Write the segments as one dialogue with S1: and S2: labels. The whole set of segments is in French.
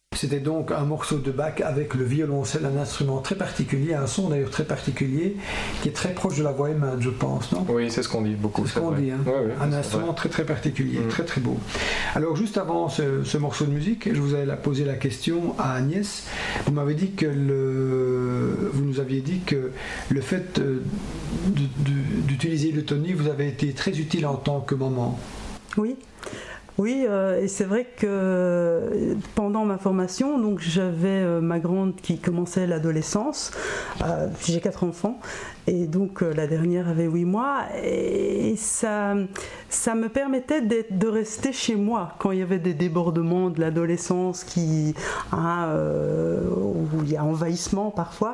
S1: C'était donc un morceau de Bach avec le violoncelle, un instrument très particulier, un son d'ailleurs très particulier, qui est très proche de la voix humaine, je pense, non ?
S2: Oui, c'est ce qu'on dit beaucoup.
S1: C'est ce qu'on dit, hein.
S2: Ouais,
S1: un instrument très très particulier, très très beau. Alors juste avant ce morceau de musique, je vous avais posé la question à Agnès. Vous m'avez dit que vous nous aviez dit que le fait d'utiliser le tonique vous avait été très utile en tant que maman.
S3: Oui, et c'est vrai que pendant ma formation, donc j'avais ma grande qui commençait l'adolescence, j'ai 4 enfants, et donc la dernière avait 8 mois, et ça me permettait de rester chez moi quand il y avait des débordements de l'adolescence où il y a envahissement parfois.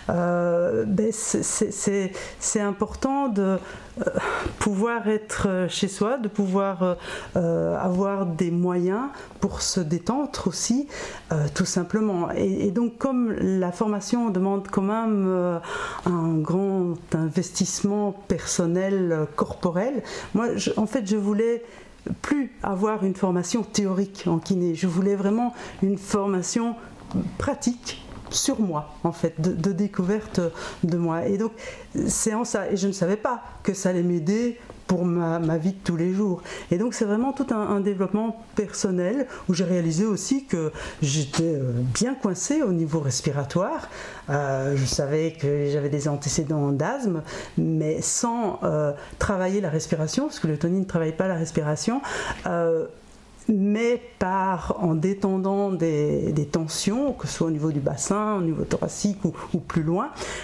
S3: C'est important de pouvoir être chez soi, de pouvoir avoir des moyens pour se détendre aussi, tout simplement. Et donc comme la formation demande quand même un grand investissement personnel, corporel, moi en fait je voulais plus avoir une formation théorique en kiné, je voulais vraiment une formation pratique sur moi, en fait, de découverte de moi. Et donc, c'est en ça. Et je ne savais pas que ça allait m'aider pour ma vie de tous les jours. Et donc, c'est vraiment tout un développement personnel où j'ai réalisé aussi que j'étais bien coincée au niveau respiratoire. Je savais que j'avais des antécédents d'asthme, mais sans travailler la respiration, parce que le tonique ne travaille pas la respiration, mais en détendant des tensions, que ce soit au niveau du bassin, au niveau thoracique ou plus loin,